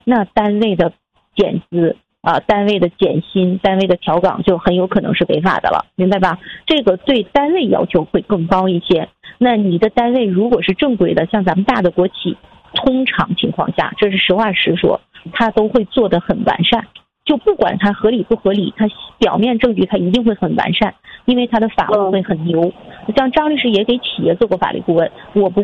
那单位的减资单位的减薪、单位的调岗就很有可能是违法的了，明白吧？这个对单位要求会更高一些。那你的单位如果是正规的，像咱们大的国企，通常情况下，这是实话实说，它都会做得很完善。就不管它合理不合理，它表面证据它一定会很完善，因为它的法务会很牛。像张律师也给企业做过法律顾问，我不